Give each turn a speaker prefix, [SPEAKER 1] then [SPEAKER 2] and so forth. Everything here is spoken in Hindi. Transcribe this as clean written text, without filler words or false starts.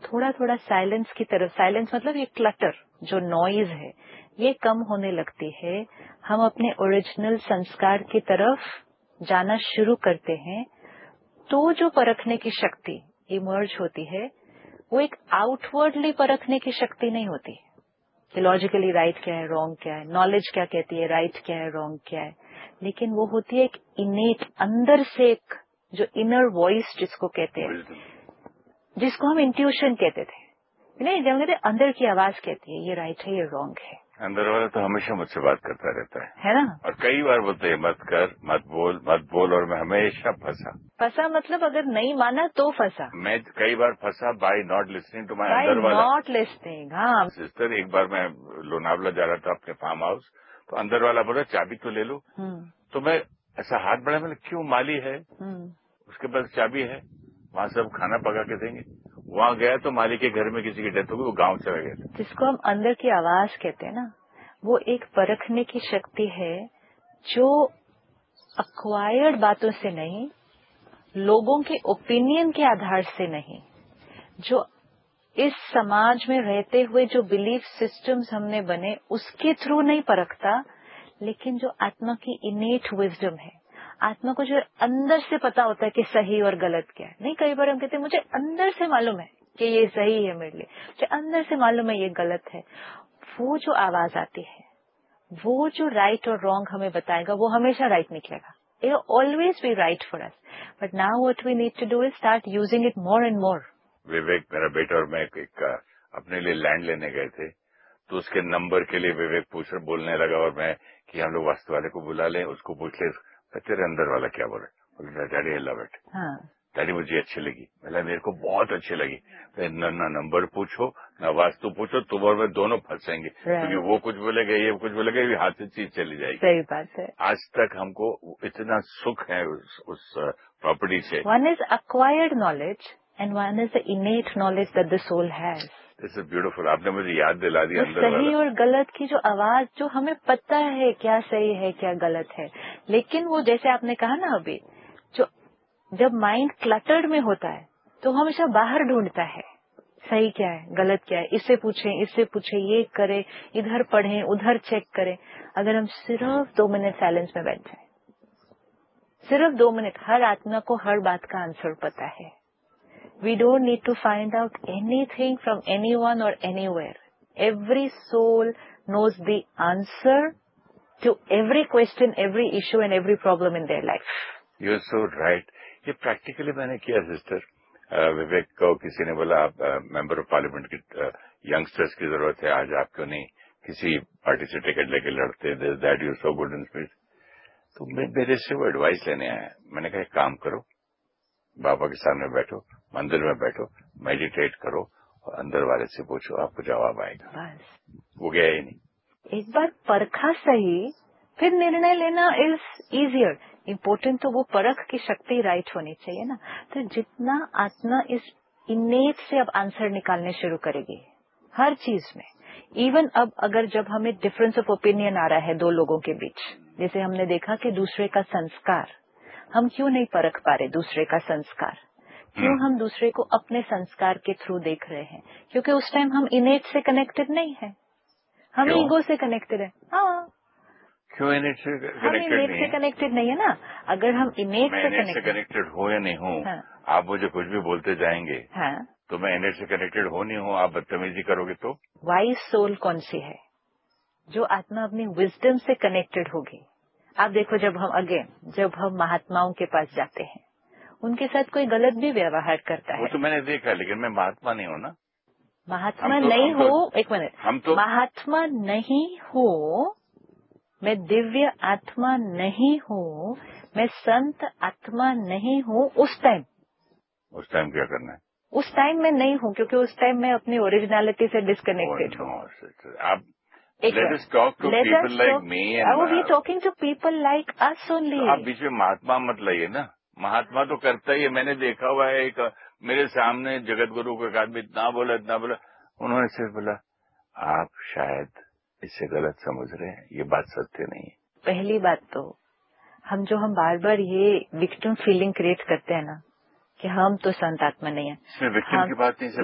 [SPEAKER 1] थोड़ा थोड़ा साइलेंस की तरफ, साइलेंस मतलब ये क्लटर जो नॉइज है ये कम होने लगती है, हम अपने ओरिजिनल संस्कार की तरफ जाना शुरू करते हैं, तो जो परखने की शक्ति इमर्ज होती है वो एक आउटवर्डली परखने की शक्ति नहीं होती कि लॉजिकली राइट क्या है, रॉन्ग क्या है, नॉलेज क्या कहती है, राइट क्या है, रॉन्ग क्या है, लेकिन वो होती है एक इनेट, अंदर से एक जो इनर वॉइस जिसको कहते हैं, जिसको हम इंट्यूशन कहते थे, नहीं जब कहते अंदर की आवाज कहती है ये राइट है, ये रॉन्ग है।
[SPEAKER 2] अंदर वाला तो हमेशा मुझसे बात करता रहता
[SPEAKER 1] है ना,
[SPEAKER 2] और कई बार बोलते हैं मत कर, मत बोल, और मैं हमेशा
[SPEAKER 1] फंसा मतलब अगर नहीं माना तो फंसा।
[SPEAKER 2] मैं कई बार फंसा bye not listening to my
[SPEAKER 1] bye
[SPEAKER 2] अंदर वाला।
[SPEAKER 1] Not listening. हाँ
[SPEAKER 2] सिस्टर, एक बार मैं लोनावला जा रहा था अपने फार्म हाउस, तो अंदर वाला बोला चाबी तो ले लो, तो मैं ऐसा हाथ बढ़ाया, मैंने क्यों, माली है उसके पास चाबी है, वहां सब खाना पका के देंगे। वहां गया तो माली के घर में किसी की डेथ हो गई, वो गांव चला गया।
[SPEAKER 1] जिसको हम अंदर की आवाज कहते हैं ना, वो एक परखने की शक्ति है जो अक्वायर्ड बातों से नहीं, लोगों के ओपिनियन के आधार से नहीं, जो इस समाज में रहते हुए जो बिलीफ सिस्टम्स हमने बने उसके थ्रू नहीं परखता, लेकिन जो आत्मा की इनेट विजडम है, आत्मा को जो अंदर से पता होता है कि सही और गलत क्या है। नहीं, कई बार हम कहते हैं मुझे अंदर से मालूम है कि ये सही है मेरे लिए, मुझे अंदर से मालूम है ये गलत है। वो जो आवाज आती है, वो जो राइट और रॉन्ग हमें बताएगा, वो हमेशा राइट निकलेगा। It will always be right for us. But now what we need to do is start using it more and more.
[SPEAKER 2] विवेक, मेरा बेटा और मैं एक अपने लिए लैंड लेने गए थे, तो उसके नंबर के लिए विवेक बोलने लगा, और मैं कि हम लोग वास्तु वाले को बुला लें, उसको पूछ ले तेरे अंदर वाला क्या बोल रहा है। Daddy I love it, daddy मुझे अच्छी लगी, बोला मेरे को बहुत अच्छी लगी। ना नंबर पूछो ना वास्तु पूछो, तुम और मैं दोनों फंसेंगे, क्योंकि वो कुछ बोलेगा ये कुछ बोलेगा, ये हाथ से चीज चली जाएगी।
[SPEAKER 1] सही बात है।
[SPEAKER 2] आज तक हमको इतना सुख है उस प्रॉपर्टी से।
[SPEAKER 1] One is acquired knowledge and one is the innate knowledge that the soul has.
[SPEAKER 2] This is beautiful, आपने मुझे याद दिला दिया अंदर वाला।
[SPEAKER 1] सही और गलत की जो आवाज, जो हमें पता है क्या सही है क्या गलत है, लेकिन वो जैसे आपने कहा ना अभी, जो जब माइंड क्लटर्ड में होता है तो हमेशा बाहर ढूंढता है सही क्या है गलत क्या है, इससे पूछे, ये करे, इधर पढ़ें उधर चेक करें। अगर हम सिर्फ 2 मिनट साइलेंस में बैठ जाए, सिर्फ 2 मिनट, हर आत्मा को हर बात का आंसर पता है। We don't need to find out anything from anyone or anywhere. Every soul knows the answer to every question, every issue and every problem in their life.
[SPEAKER 2] You're so right. ये प्रैक्टिकली मैंने किया सिस्टर। विवेक को किसी ने बोला आप मेंबर ऑफ पार्लियामेंट की यंगस्टर्स की जरूरत है, आज आप क्यों नहीं किसी पार्टी से टिकट लेके लड़ते, that you so good in speech. तो मेरे से वो एडवाइस लेने आया। मैंने कहा एक काम करो, बाबा के सामने बैठो, मंदिर में बैठो, मेडिटेट करो और अंदर वाले से पूछो, आपको जवाब आएगा।
[SPEAKER 1] बस
[SPEAKER 2] वो गया ही नहीं।
[SPEAKER 1] एक बार परखा सही, फिर निर्णय लेना इज इजियर। इम्पोर्टेंट तो वो परख की शक्ति राइट होनी चाहिए ना। तो जितना आत्मा इस इनेट से अब आंसर निकालने शुरू करेगी हर चीज में, इवन अब अगर जब हमें डिफरेंस ऑफ ओपिनियन आ रहा है दो लोगों के बीच, जैसे हमने देखा कि दूसरे का संस्कार, हम क्यों नहीं परख पा रहे दूसरे का संस्कार, क्यों हम दूसरे को अपने संस्कार के थ्रू देख रहे हैं, क्योंकि उस टाइम हम इनेट से कनेक्टेड नहीं है, हम ईगो से कनेक्टेड है। हाँ,
[SPEAKER 2] क्यों इनेट से
[SPEAKER 1] हम इनेट से कनेक्टेड नहीं है ना। अगर हम इनेट से
[SPEAKER 2] कनेक्टेड हो या नहीं हूँ, आप मुझे कुछ भी बोलते जाएंगे, तो मैं इनेट से कनेक्टेड हो नहीं हूँ, आप बदतमीजी करोगे तो।
[SPEAKER 1] वाइज सोल कौन सी है? जो आत्मा अपनी विजडम से कनेक्टेड होगी। आप देखो, जब हम महात्माओं के पास जाते हैं, उनके साथ कोई गलत भी व्यवहार करता है,
[SPEAKER 2] वो तो मैंने देखा, लेकिन मैं महात्मा नहीं हूँ ना।
[SPEAKER 1] महात्मा नहीं हो, एक मिनट, हम तो महात्मा नहीं हो, मैं दिव्य आत्मा नहीं हूँ, मैं संत आत्मा नहीं हूँ। उस टाइम
[SPEAKER 2] क्या करना है?
[SPEAKER 1] उस टाइम मैं नहीं हूँ, क्योंकि उस टाइम मैं अपनी ओरिजिनलिटी से डिस्कनेक्टेड हूँ।
[SPEAKER 2] आप let us talk to people like me and
[SPEAKER 1] I will be talking to people like us only.
[SPEAKER 2] तो आप बीच में महात्मा मत लाइए ना। महात्मा तो करता ही है, मैंने देखा हुआ है। एक मेरे सामने जगत गुरु को एक आदमी इतना बोला, उन्होंने सिर्फ बोला आप शायद इससे गलत समझ रहे हैं, ये बात सत्य नहीं है।
[SPEAKER 1] पहली बात तो हम बार बार ये विक्टिम फीलिंग क्रिएट करते हैं ना कि हम तो संत आत्मा नहीं है।
[SPEAKER 2] इसमें विक्टिम की बात नहीं।